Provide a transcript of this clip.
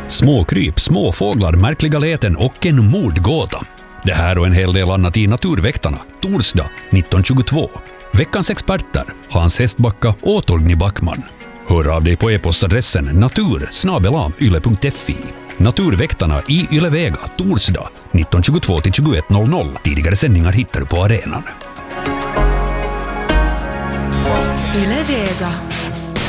Småkryp, småfåglar, märkliga läten och en mordgåta. Det här och en hel del annat i Naturväktarna, torsdag 1922. Veckans experter, Hans Hestbacka och Torgny Backman. Hör av dig på e-postadressen natur@yle.fi. Naturväktarna i Ylevega, torsdag 1922-21:00. Tidigare sändningar hittar du på arenan. Ylevega.